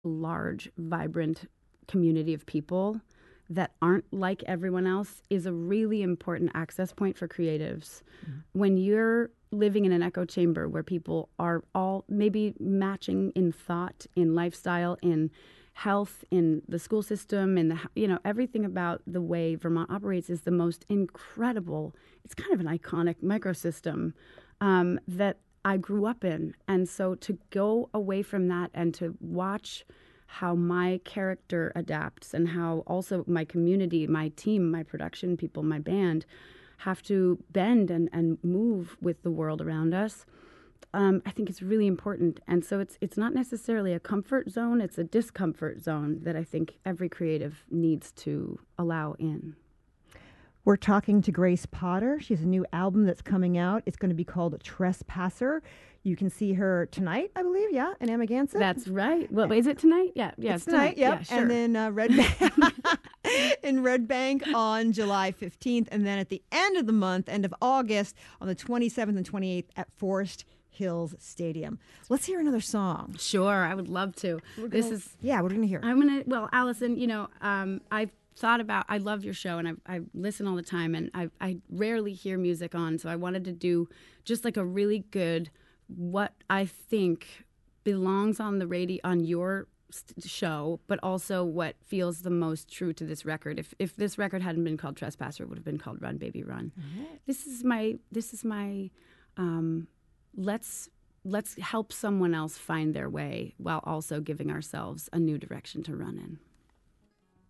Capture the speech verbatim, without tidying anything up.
large, vibrant community of people that aren't like everyone else is a really important access point for creatives. Mm-hmm. When you're living in an echo chamber where people are all maybe matching in thought, in lifestyle, in health, in the school system, in the, you know, everything about the way Vermont operates is the most incredible. It's kind of an iconic microsystem um, that I grew up in. And so to go away from that and to watch how my character adapts and how also my community, my team, my production people, my band have to bend and, and move with the world around us, um, I think it's really important. And so it's it's not necessarily a comfort zone, it's a discomfort zone that I think every creative needs to allow in. We're talking to Grace Potter. She has a new album that's coming out. It's going to be called Trespasser. You can see her tonight, I believe, yeah, in Amagansett. That's right. Well, is it tonight? Yeah, yeah, it's, it's tonight. tonight. Yep. Yeah, sure. And then uh, Red Bank in Red Bank on July fifteenth, and then at the end of the month, end of August, on the twenty-seventh and twenty-eighth at Forest Hills Stadium. Let's hear another song. Sure, I would love to. Gonna, this is yeah, we're going to hear. I'm gonna. Well, Allison, you know, um, I've thought about. I love your show, and I I listen all the time, and I I rarely hear music on, so I wanted to do just like a really good, what I think belongs on the radio on your st- show, but also what feels the most true to this record. If if this record hadn't been called Trespasser, it would have been called Run Baby Run. Mm-hmm. This is my this is my um, let's let's help someone else find their way while also giving ourselves a new direction to run in.